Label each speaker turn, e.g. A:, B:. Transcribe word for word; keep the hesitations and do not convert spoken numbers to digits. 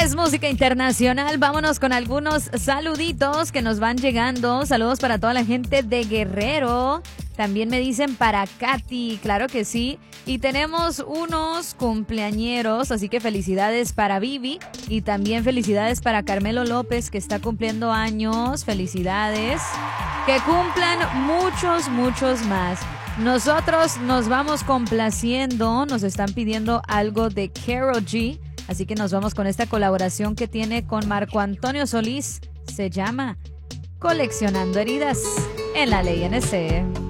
A: Es música internacional. Vámonos con algunos saluditos que nos van llegando. Saludos para toda la gente de Guerrero. También me dicen para Katy, claro que sí. Y tenemos unos cumpleañeros, así que felicidades para Vivi. Y también felicidades para Carmelo López, que está cumpliendo años. Felicidades. Que cumplan muchos, muchos más. Nosotros nos vamos complaciendo. Nos están pidiendo algo de Karol G. Así que nos vamos con esta colaboración que tiene con Marco Antonio Solís. Se llama Coleccionando Heridas en la Ley N C.